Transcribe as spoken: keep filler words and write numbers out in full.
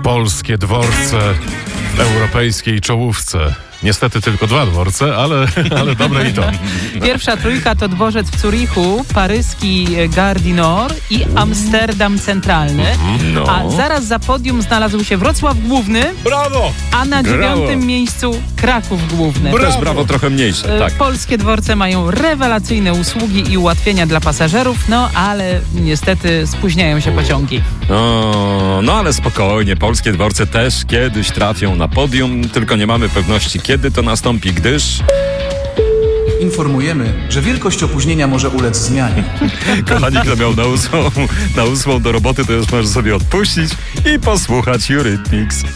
Polskie dworce w europejskiej czołówce. Niestety tylko dwa dworce, ale, ale dobre i to. Pierwsza trójka to dworzec w Zurichu, paryski Gare du Nord i Amsterdam Centralny. No. A zaraz za podium znalazł się Wrocław Główny, Brawo! a na Brawo. dziewiątym miejscu Kraków Główny. To jest brawo trochę mniejsze, E, tak. Polskie dworce mają rewelacyjne usługi i ułatwienia dla pasażerów, no ale niestety spóźniają się pociągi. O, no ale spokojnie, polskie dworce też kiedyś trafią na podium, tylko nie mamy pewności, kiedy to nastąpi, gdyż... Informujemy, że wielkość opóźnienia może ulec zmianie. Kochani, kto miał na ósmą, na ósmą do roboty, to już może sobie odpuścić i posłuchać Eurythmics.